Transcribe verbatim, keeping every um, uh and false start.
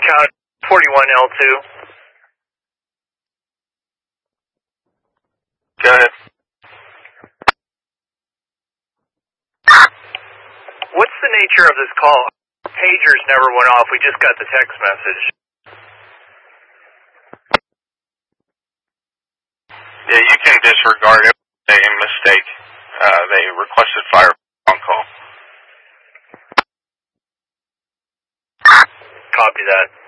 Count forty-one L two. Go ahead. What's the nature of this call? Pagers never went off. We just got the text message. Yeah, you can disregard it. A mistake. Uh, they requested fire on call. Copy that.